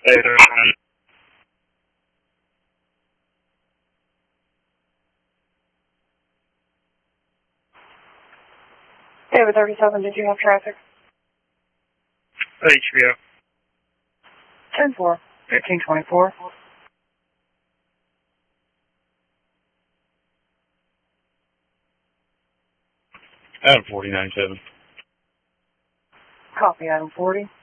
Hey, there's one. David 37, did you have traffic? HBO. 10-4. 1524. Adam 4097. Copy, item 40.